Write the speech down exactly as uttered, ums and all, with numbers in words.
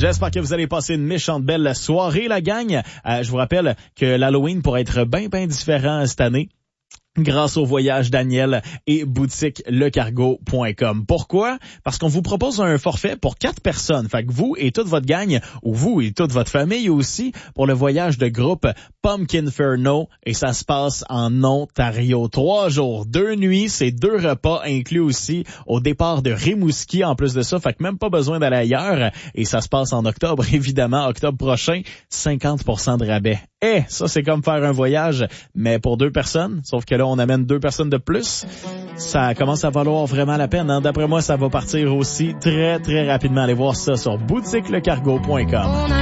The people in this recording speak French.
J'espère que vous allez passer une méchante belle soirée, la gang. Euh, je vous rappelle que l'Halloween pourrait être bien, bien différent cette année, grâce au voyage Daniel et boutique le cargo point com. Pourquoi? Parce qu'on vous propose un forfait pour quatre personnes. Fait que vous et toute votre gang, ou vous et toute votre famille aussi, pour le voyage de groupe Pumpkinferno, et ça se passe en Ontario. Trois jours, deux nuits, c'est deux repas inclus aussi au départ de Rimouski en plus de ça. Fait que même pas besoin d'aller ailleurs. Et ça se passe en octobre, évidemment, octobre prochain, cinquante pour cent de rabais. Eh, ça c'est comme faire un voyage, mais pour deux personnes, sauf que là, on amène deux personnes de plus. Ça commence à valoir vraiment la peine, hein? D'après moi, ça va partir aussi très, très rapidement. Allez voir ça sur boutique le cargo point com.